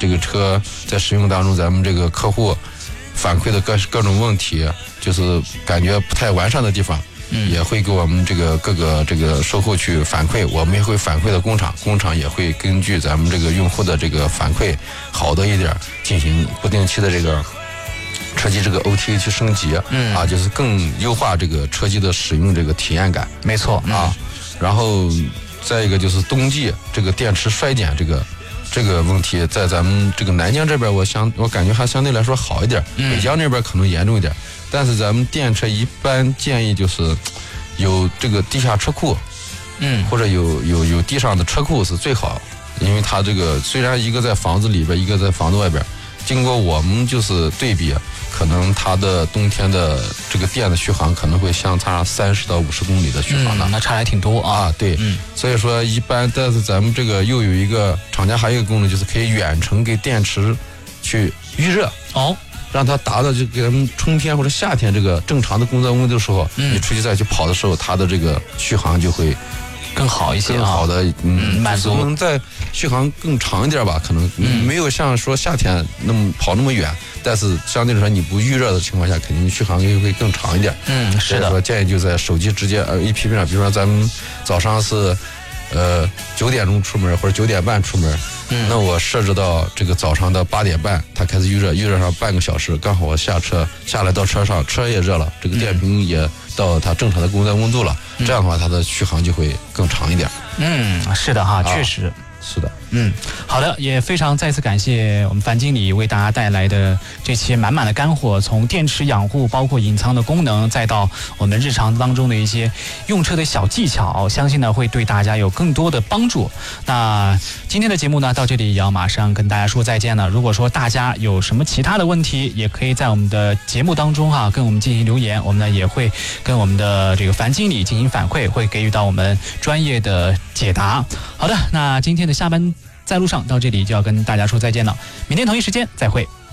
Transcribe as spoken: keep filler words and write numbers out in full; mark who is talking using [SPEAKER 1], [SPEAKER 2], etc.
[SPEAKER 1] 这个车在使用当中，咱们这个客户反馈的各各种问题，就是感觉不太完善的地方，嗯，也会给我们这个各个这个售后去反馈，我们也会反馈到工厂，工厂也会根据咱们这个用户的这个反馈好的一点，进行不定期的这个车机这个 O T A 去升级，嗯啊，就是更优化这个车机的使用这个体验感。
[SPEAKER 2] 没错，嗯、
[SPEAKER 1] 啊，然后再一个就是冬季这个电池衰减这个。这个问题在咱们这个南京这边，我想我感觉还相对来说好一点，北疆那边可能严重一点。但是咱们电车一般建议就是有这个地下车库，嗯，或者有有有地上的车库是最好，因为它这个虽然一个在房子里边，一个在房子外边，经过我们就是对比，可能它的冬天的这个电的续航可能会相差三十到五十公里的续航呢、
[SPEAKER 2] 嗯，那差还挺多啊。
[SPEAKER 1] 啊，对，嗯，所以说一般，但是咱们这个又有一个厂家还有一个功能，就是可以远程给电池去预热
[SPEAKER 2] 哦，
[SPEAKER 1] 让它达到就给咱们春天或者夏天这个正常的工作温度的时候，嗯，你出去再去跑的时候，它的这个续航就会
[SPEAKER 2] 更好一些，
[SPEAKER 1] 更好的
[SPEAKER 2] 嗯满足，
[SPEAKER 1] 能再续航更长一点吧，可能没有像说夏天那么跑那么远，但是相对来说你不预热的情况下，肯定续航会更长一点。
[SPEAKER 2] 嗯，是的。
[SPEAKER 1] 所以说建议就在手机直接呃 A P P 上，比如说咱们早上是呃九点钟出门或者九点半出门，嗯，那我设置到这个早上的八点半，它开始预热，预热上半个小时，刚好我下车下来到车上，车也热了，这个电瓶也到它正常的工作温度了，嗯、这样的话它的续航就会更长一点。
[SPEAKER 2] 嗯，是的哈，确实。
[SPEAKER 1] 啊是的，
[SPEAKER 2] 嗯，好的，也非常再次感谢我们樊经理为大家带来的这期满满的干货，从电池养护，包括隐藏的功能，再到我们日常当中的一些用车的小技巧，相信呢会对大家有更多的帮助。那今天的节目呢到这里也要马上跟大家说再见了。如果说大家有什么其他的问题，也可以在我们的节目当中哈、啊、跟我们进行留言，我们呢也会跟我们的这个樊经理进行反馈，会给予到我们专业的解答。好的，那今天的下班在路上到这里就要跟大家说再见了，明天同一时间再会。